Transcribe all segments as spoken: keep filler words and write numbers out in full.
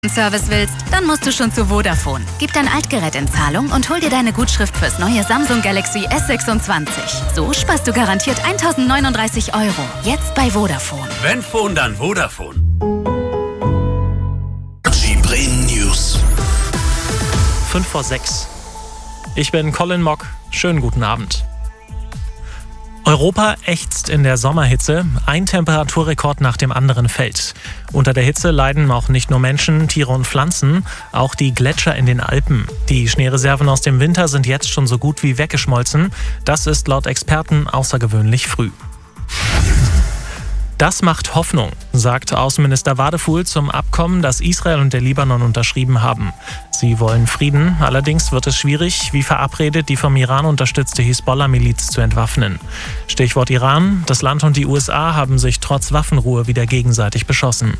Service willst, dann musst du schon zu Vodafone. Gib dein Altgerät in Zahlung und hol dir deine Gutschrift fürs neue Samsung Galaxy S sechsundzwanzig. So sparst du garantiert eintausendneununddreißig Euro. Jetzt bei Vodafone. Wenn Phone, dann Vodafone. Die Bremen News. fünf vor sechs. Ich bin Colin Mock. Schönen guten Abend. Europa ächzt in der Sommerhitze. Ein Temperaturrekord nach dem anderen fällt. Unter der Hitze leiden auch nicht nur Menschen, Tiere und Pflanzen, auch die Gletscher in den Alpen. Die Schneereserven aus dem Winter sind jetzt schon so gut wie weggeschmolzen. Das ist laut Experten außergewöhnlich früh. Das macht Hoffnung, sagt Außenminister Wadefuhl zum Abkommen, das Israel und der Libanon unterschrieben haben. Sie wollen Frieden, allerdings wird es schwierig, wie verabredet, die vom Iran unterstützte Hisbollah-Miliz zu entwaffnen. Stichwort Iran: Das Land und die U S A haben sich trotz Waffenruhe wieder gegenseitig beschossen.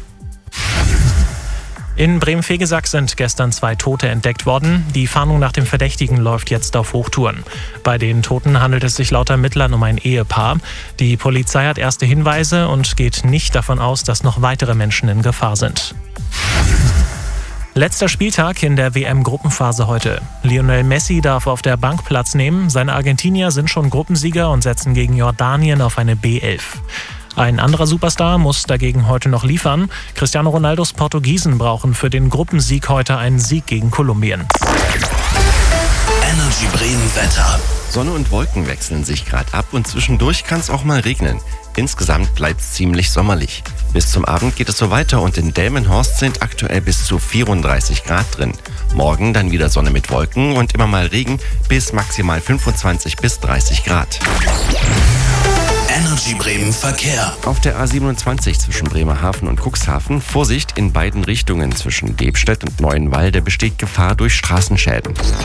In Bremen-Vegesack sind gestern zwei Tote entdeckt worden. Die Fahndung nach dem Verdächtigen läuft jetzt auf Hochtouren. Bei den Toten handelt es sich laut Ermittlern um ein Ehepaar. Die Polizei hat erste Hinweise und geht nicht davon aus, dass noch weitere Menschen in Gefahr sind. Letzter Spieltag in der W M-Gruppenphase heute. Lionel Messi darf auf der Bank Platz nehmen. Seine Argentinier sind schon Gruppensieger und setzen gegen Jordanien auf eine B elf. Ein anderer Superstar muss dagegen heute noch liefern. Cristiano Ronaldos Portugiesen brauchen für den Gruppensieg heute einen Sieg gegen Kolumbien. Energy Bremen Wetter. Sonne und Wolken wechseln sich gerade ab und zwischendurch kann es auch mal regnen. Insgesamt bleibt es ziemlich sommerlich. Bis zum Abend geht es so weiter und in Delmenhorst sind aktuell bis zu vierunddreißig Grad drin. Morgen dann wieder Sonne mit Wolken und immer mal Regen bis maximal fünfundzwanzig bis dreißig Grad. Energy Bremen Verkehr. Auf der A siebenundzwanzig zwischen Bremerhaven und Cuxhaven Vorsicht in beiden Richtungen zwischen Gebstedt und Neuenwalde besteht Gefahr durch Straßenschäden.